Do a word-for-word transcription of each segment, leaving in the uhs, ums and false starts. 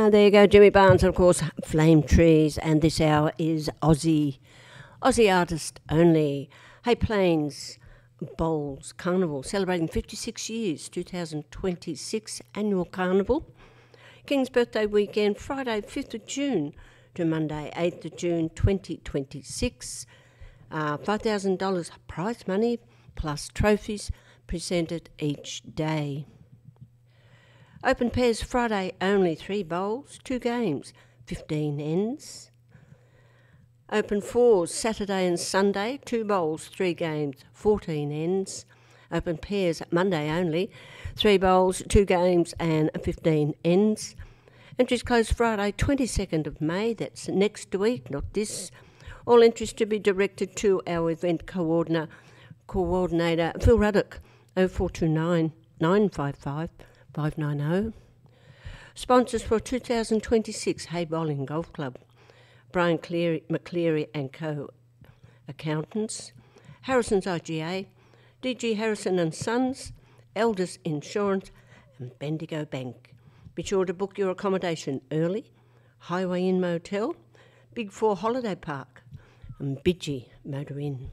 Uh, there you go, Jimmy Barnes, and of course, Flame Trees, and this hour is Aussie, Aussie artist only. Hey Plains Bowls Carnival, celebrating fifty-six years, two thousand twenty-six annual carnival. King's birthday weekend, Friday, fifth of June to Monday, eighth of June, twenty twenty-six. Uh, five thousand dollars prize money plus trophies presented each day. Open pairs Friday only, three bowls, two games, fifteen ends. Open fours Saturday and Sunday, two bowls, three games, fourteen ends. Open pairs Monday only, three bowls, two games and fifteen ends. Entries close Friday twenty-second of May, that's next week, not this. All entries to be directed to our event coordinator, coordinator Phil Ruddock, oh four two nine, nine five five, five nine zero. Sponsors for two thousand twenty-six Hay Bowling Golf Club, Brian Cleary, McCleary and Co. Accountants, Harrison's I G A, D G Harrison and Sons, Elders Insurance and Bendigo Bank. Be sure to book your accommodation early. Highway Inn Motel, Big Four Holiday Park and Bidgie Motor Inn.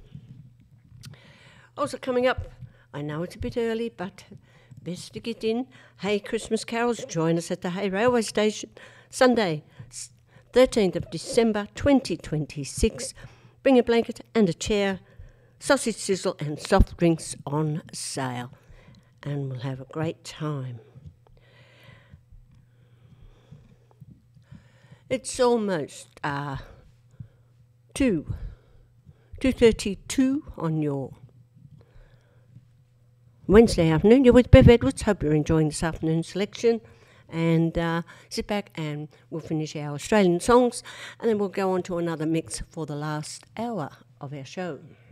Also coming up, I know it's a bit early, but best to get in. Hay Christmas Carols, join us at the Hay Railway Station, Sunday, thirteenth of December, twenty twenty-six. Bring a blanket and a chair, sausage sizzle and soft drinks on sale. And we'll have a great time. It's almost uh, two, two thirty-two on your Wednesday afternoon. You're with Bev Edwards. Hope you're enjoying this afternoon's selection. And uh, sit back and we'll finish our Australian songs. And then we'll go on to another mix for the last hour of our show.